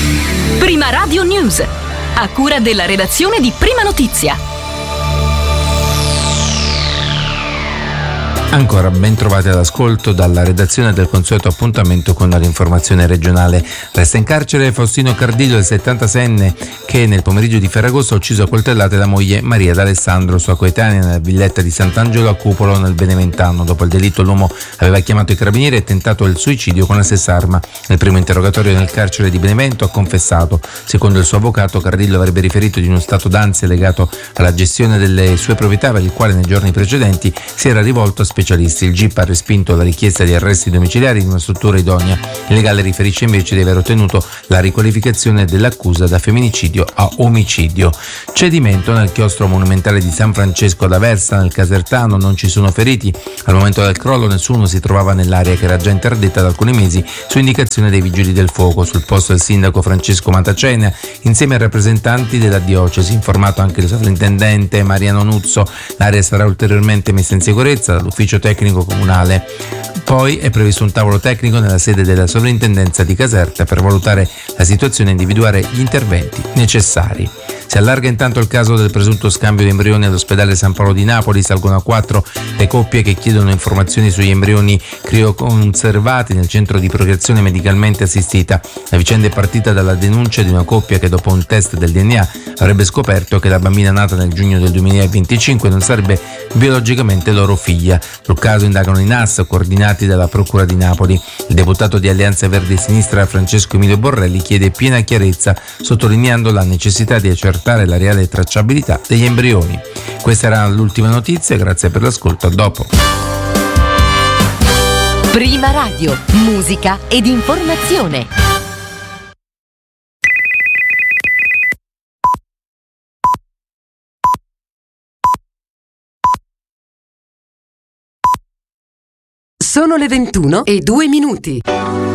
Prima Radio News, a cura della redazione di Prima Notizia. Ancora ben trovati all'ascolto dalla redazione del consueto appuntamento con l'informazione regionale. Resta in carcere Faustino Cardillo, il 76enne, che nel pomeriggio di Ferragosto ha ucciso a coltellate la moglie Maria D'Alessandro, sua coetanea, nella villetta di Sant'Angelo a Cupolo nel Beneventano. Dopo il delitto l'uomo aveva chiamato i carabinieri e tentato il suicidio con la stessa arma. Nel primo interrogatorio nel carcere di Benevento ha confessato. Secondo il suo avvocato, Cardillo avrebbe riferito di uno stato d'ansia legato alla gestione delle sue proprietà, per il quale nei giorni precedenti si era rivolto a specialisti. Il GIP ha respinto la richiesta di arresti domiciliari in una struttura idonea. Il legale riferisce invece di aver ottenuto la riqualificazione dell'accusa da femminicidio a omicidio. Cedimento nel chiostro monumentale di San Francesco d'Aversa nel Casertano, non ci sono feriti. Al momento del crollo nessuno si trovava nell'area, che era già interdetta da alcuni mesi su indicazione dei vigili del fuoco. Sul posto il sindaco Francesco Matacena insieme ai rappresentanti della diocesi, informato anche il sovrintendente Mariano Nuzzo. L'area sarà ulteriormente messa in sicurezza dall'ufficio tecnico comunale. Poi è previsto un tavolo tecnico nella sede della sovrintendenza di Caserta per valutare la situazione e individuare gli interventi necessari. Si allarga intanto il caso del presunto scambio di embrioni all'ospedale San Paolo di Napoli. Salgono a 4 le coppie che chiedono informazioni sugli embrioni crioconservati nel centro di procreazione medicalmente assistita. La vicenda è partita dalla denuncia di una coppia che dopo un test del DNA avrebbe scoperto che la bambina nata nel giugno del 2025 non sarebbe biologicamente loro figlia. Sul caso indagano i NAS coordinati dalla Procura di Napoli. Il deputato di Alleanza Verdi e Sinistra Francesco Emilio Borrelli chiede piena chiarezza, sottolineando la necessità di accertare la reale tracciabilità degli embrioni. Questa era l'ultima notizia, grazie per l'ascolto, a dopo. Prima Radio, musica ed informazione. Sono le 21:02.